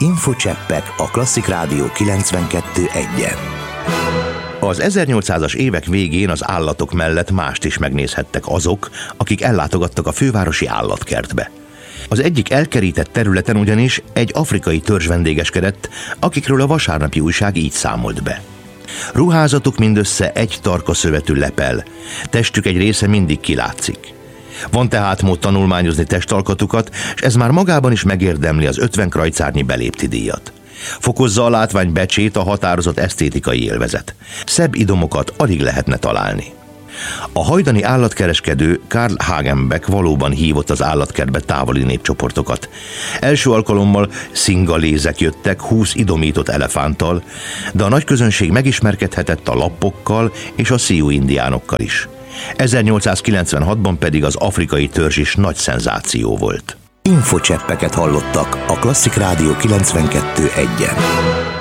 Infocseppek a Klasszik Rádió 92.1-en. Az 1800-as évek végén az állatok mellett mást is megnézhettek azok, akik ellátogattak a fővárosi állatkertbe. Az egyik elkerített területen ugyanis egy afrikai törzs vendégeskedett, akikről a vasárnapi újság így számolt be. Ruházatuk mindössze egy tarka szövetű lepel, testük egy része mindig kilátszik. Van tehát mód tanulmányozni testalkatukat, és ez már magában is megérdemli az 50 krajcárnyi belépti díjat. Fokozza a látvány becsét a határozott esztétikai élvezet. Szebb idomokat alig lehetne találni. A hajdani állatkereskedő Karl Hagenbeck valóban hívott az állatkertbe távoli népcsoportokat. Első alkalommal szingalézek jöttek 20 idomított elefánttal, de a nagy közönség megismerkedhetett a lappokkal és a Sioux indiánokkal is. 1896-ban pedig az afrikai törzs is nagy szenzáció volt. Infocseppeket hallottak a Klasszik Rádió 92.1-en.